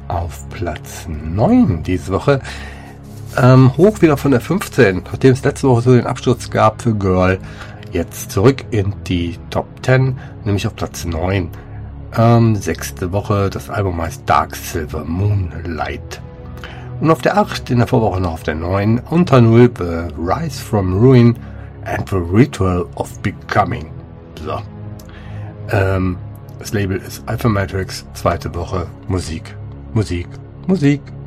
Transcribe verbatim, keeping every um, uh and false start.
auf Platz neun diese Woche. Ähm, hoch wieder von der fünfzehn, nachdem es letzte Woche so den Absturz gab für Girl. Jetzt zurück in die Top zehn, nämlich auf Platz neun. Ähm, sechste Woche, das Album heißt Dark Silver Moonlight. Und auf der acht, in der Vorwoche noch auf der neun, unter null, The Rise from Ruin and the Ritual of Becoming. So. Ähm, das Label ist Alpha Matrix, zweite Woche, Musik, Musik, Musik.